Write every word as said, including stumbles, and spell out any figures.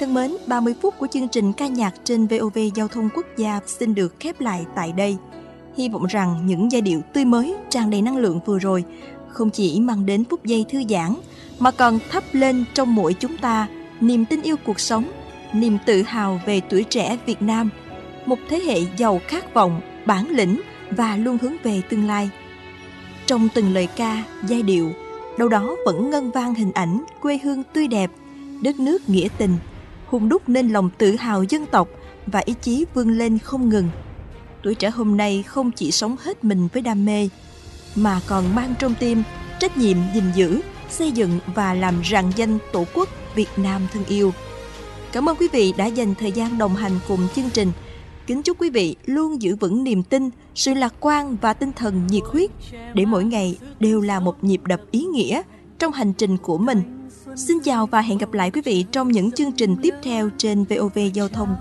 thân mến, ba mươi phút của chương trình ca nhạc trên vê o vê Giao thông Quốc gia xin được khép lại tại đây. Hy vọng rằng những giai điệu tươi mới, tràn đầy năng lượng vừa rồi không chỉ mang đến phút giây thư giãn, mà còn thắp lên trong mỗi chúng ta niềm tin yêu cuộc sống, niềm tự hào về tuổi trẻ Việt Nam, một thế hệ giàu khát vọng, bản lĩnh và luôn hướng về tương lai. Trong từng lời ca, giai điệu, đâu đó vẫn ngân vang hình ảnh quê hương tươi đẹp, đất nước nghĩa tình, hun đúc nên lòng tự hào dân tộc và ý chí vươn lên không ngừng. Tuổi trẻ hôm nay không chỉ sống hết mình với đam mê, mà còn mang trong tim trách nhiệm gìn giữ, xây dựng và làm rạng danh Tổ quốc Việt Nam thân yêu. Cảm ơn quý vị đã dành thời gian đồng hành cùng chương trình. Kính chúc quý vị luôn giữ vững niềm tin, sự lạc quan và tinh thần nhiệt huyết để mỗi ngày đều là một nhịp đập ý nghĩa trong hành trình của mình. Xin chào và hẹn gặp lại quý vị trong những chương trình tiếp theo trên vê o vê Giao thông